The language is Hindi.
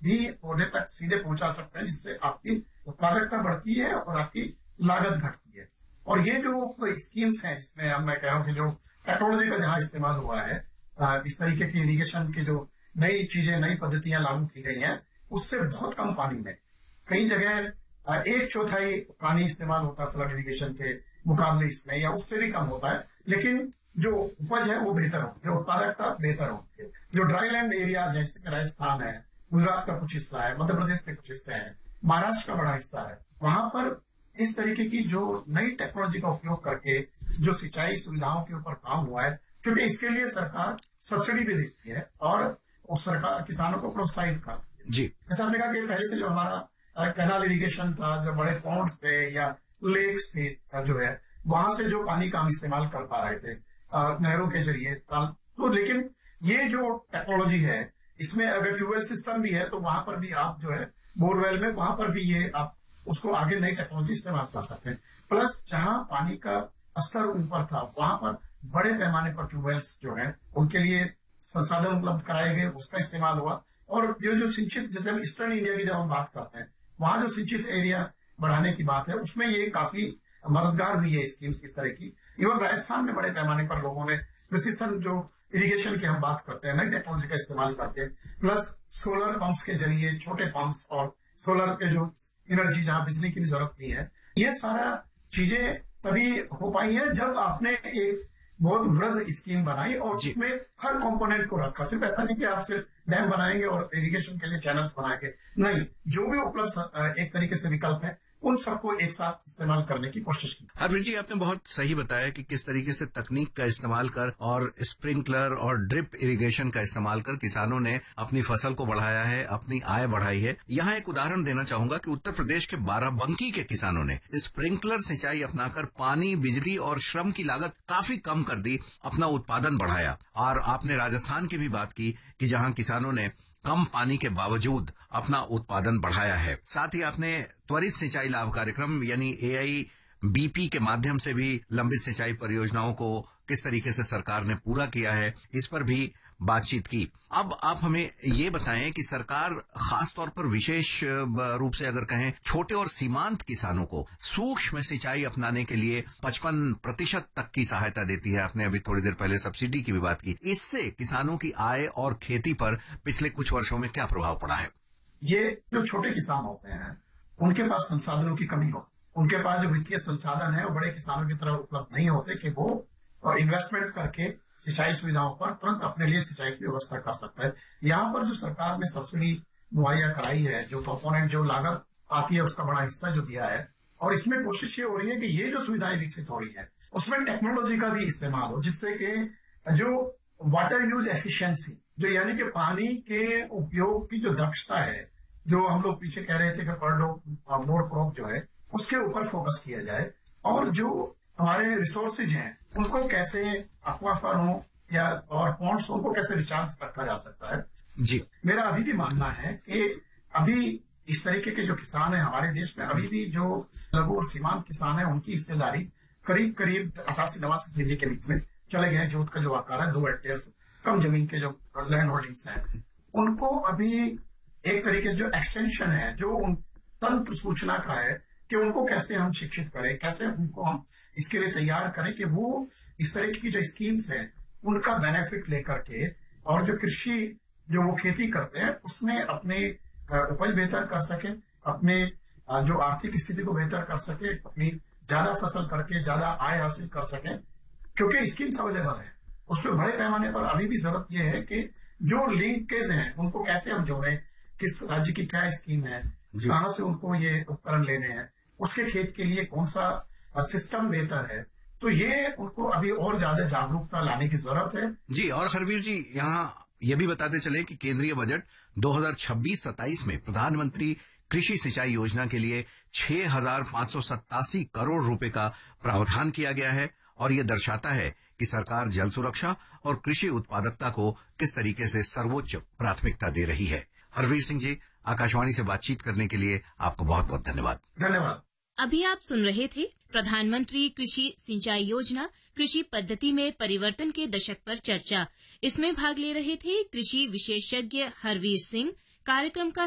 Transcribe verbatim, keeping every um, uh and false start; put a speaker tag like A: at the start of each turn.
A: भी पौधे तक सीधे पहुंचा सकते हैं, जिससे आपकी उत्पादकता बढ़ती है और आपकी लागत घटती है। और ये जो स्कीम्स हैं जिसमें अब मैं कह रहा हूँ कि जो टेक्नोलॉजी का जहां इस्तेमाल हुआ है, इस तरीके की इरिगेशन की जो नई चीजें, नई पद्धतियां लागू की गई हैं, उससे बहुत कम पानी में, कई जगह एक चौथाई पानी इस्तेमाल होता है फ्लड इरिगेशन के मुकाबले इसमें, या उससे भी कम होता है, लेकिन जो उपज है वो बेहतर होती है, उत्पादकता बेहतर होती है। जो ड्राई लैंड एरिया जैसे कि राजस्थान है, गुजरात का कुछ हिस्सा है, मध्य प्रदेश के कुछ हिस्से हैं, महाराष्ट्र का बड़ा हिस्सा है, वहां पर इस तरीके की जो नई टेक्नोलॉजी का उपयोग करके जो सिंचाई सुविधाओं के ऊपर काम हुआ है, क्योंकि इसके लिए सरकार सब्सिडी भी देती है और उस सरकार किसानों को प्रोत्साहित करती है।
B: जी,
A: जैसा आपने कहा कि पहले से जो हमारा कैनाल इरिगेशन था, जो बड़े पॉन्ड्स थे या लेक्स थे, जो है वहां से जो पानी का हम इस्तेमाल कर पा रहे थे नहरों के जरिए, तो लेकिन ये जो टेक्नोलॉजी है, इसमें अगर ट्यूबवेल सिस्टम भी है तो वहां पर भी आप जो है बोरवेल में, वहां पर भी ये आप उसको आगे नई टेक्नोलॉजी इस्तेमाल कर सकते हैं। प्लस जहां पानी का स्तर ऊपर था, वहां पर बड़े पैमाने पर ट्यूबवेल्स जो है उनके लिए संसाधन उपलब्ध कराए गए, उसका इस्तेमाल हुआ। और जो जो सिंचित, जैसे हम ईस्टर्न इंडिया की जब हम बात करते हैं, वहां जो सिंचित एरिया बढ़ाने की बात है, उसमें ये काफी मददगार हुई है स्कीम्स इस तरह की। इवन राजस्थान में बड़े पैमाने पर लोगों ने प्रिसीजन जो इरिगेशन की हम बात करते हैं, नई टेक्नोलॉजी का इस्तेमाल करके, प्लस सोलर पंप्स के जरिए, छोटे पंप्स और सोलर के जो एनर्जी, जहां बिजली की भी जरूरत नहीं है, ये सारा चीजें तभी हो पाई है जब आपने एक बहुत वृहद स्कीम बनाई और उसमें हर कंपोनेंट को रखा। सिर्फ ऐसा नहीं कि आप सिर्फ डैम बनाएंगे और इरिगेशन के लिए चैनल्स बनाएंगे, नहीं, जो भी उपलब्ध एक तरीके से विकल्प है उन सबको एक साथ इस्तेमाल करने की कोशिश की।
B: हरवीर जी, आपने बहुत सही बताया कि किस तरीके से तकनीक का इस्तेमाल कर और स्प्रिंकलर और ड्रिप इरिगेशन का इस्तेमाल कर किसानों ने अपनी फसल को बढ़ाया है, अपनी आय बढ़ाई है। यहाँ एक उदाहरण देना चाहूंगा कि उत्तर प्रदेश के बाराबंकी के किसानों ने स्प्रिंकलर सिंचाई अपनाकर पानी, बिजली और श्रम की लागत काफी कम कर दी, अपना उत्पादन बढ़ाया। और आपने राजस्थान की भी बात की कि जहां किसानों ने कम पानी के बावजूद अपना उत्पादन बढ़ाया है। साथ ही आपने त्वरित सिंचाई लाभ कार्यक्रम यानी ए आई बी पी के माध्यम से भी लंबित सिंचाई परियोजनाओं को किस तरीके से सरकार ने पूरा किया है, इस पर भी बातचीत की। अब आप हमें ये बताएं कि सरकार खास तौर पर विशेष रूप से अगर कहें छोटे और सीमांत किसानों को सूक्ष्म सिंचाई अपनाने के लिए पचपन प्रतिशत तक की सहायता देती है। आपने अभी थोड़ी देर पहले सब्सिडी की भी बात की। इससे किसानों की आय और खेती पर पिछले कुछ वर्षों में क्या प्रभाव पड़ा है?
A: ये जो छोटे किसान होते हैं उनके पास संसाधनों की कमी होती है, उनके पास जो वित्तीय संसाधन है वो बड़े किसानों की तरह उपलब्ध नहीं होते कि वो इन्वेस्टमेंट करके सिंचाई सुविधाओं पर तुरंत अपने लिए सिंचाई की व्यवस्था कर सकता है। यहाँ पर जो सरकार ने सब्सिडी मुहैया कराई है, जो कंपोनेंट, जो लागत आती है, उसका बड़ा हिस्सा जो दिया है, और इसमें कोशिश ये हो रही है कि ये जो सुविधाएं विकसित हो रही है उसमें टेक्नोलॉजी का भी इस्तेमाल हो, जिससे कि जो वाटर यूज एफिशिएंसी, जो यानी कि पानी के उपयोग की जो दक्षता है, जो हम लोग पीछे कह रहे थे कि पर डे मोर क्रॉप जो है, उसके ऊपर फोकस किया जाए। और जो हमारे रिसोर्सेज हैं उनको कैसे एक्वाफर या और पॉन्ड्स, उनको कैसे रिचार्ज रखा जा सकता है।
B: जी,
A: मेरा अभी भी मानना है कि अभी इस तरीके के जो किसान हैं हमारे देश में, अभी भी जो लघु और सीमांत किसान हैं, उनकी हिस्सेदारी करीब करीब अठासी नवासी फीसदी के बीच में चले गए। जोत का जो आकार है, दो हेक्टेयर से कम जमीन के जो लैंड होल्डिंग्स हैं, उनको अभी एक तरीके से जो एक्सटेंशन है, जो उन तंत्र सूचना का है कि उनको कैसे हम शिक्षित करें, कैसे उनको हम इसके लिए तैयार करें कि वो इस तरह की जो स्कीम्स हैं उनका बेनिफिट लेकर के, और जो कृषि, जो वो खेती करते हैं उसमें अपने उपज बेहतर कर सके, अपने जो आर्थिक स्थिति को बेहतर कर सके, अपनी ज्यादा फसल करके ज्यादा आय हासिल कर सके। क्योंकि स्कीम्स अवेलेबल है, उसमें बड़े पैमाने पर अभी भी जरूरत यह है कि जो लिंकेज हैं उनको कैसे हम जोड़ें, किस राज्य की क्या स्कीम है, कहां से उनको ये उपकरण लेने हैं, उसके खेत के लिए कौन सा सिस्टम बेहतर है, तो ये उनको अभी और ज्यादा जागरूकता लाने की जरूरत है।
B: जी, और हरवीर जी, यहाँ ये भी बताते चले कि केंद्रीय बजट दो हज़ार छब्बीस सत्ताईस में प्रधानमंत्री कृषि सिंचाई योजना के लिए छह हजार पांच सौ सत्तासी करोड़ रुपए का प्रावधान किया गया है, और ये दर्शाता है कि सरकार जल सुरक्षा और कृषि उत्पादकता को किस तरीके से सर्वोच्च प्राथमिकता दे रही है। हरवीर सिंह जी, आकाशवाणी से बातचीत करने के लिए आपको बहुत बहुत धन्यवाद।
A: धन्यवाद।
C: अभी आप सुन रहे थे प्रधानमंत्री कृषि सिंचाई योजना कृषि पद्धति में परिवर्तन के दशक पर चर्चा। इसमें भाग ले रहे थे कृषि विशेषज्ञ हरवीर सिंह। कार्यक्रम का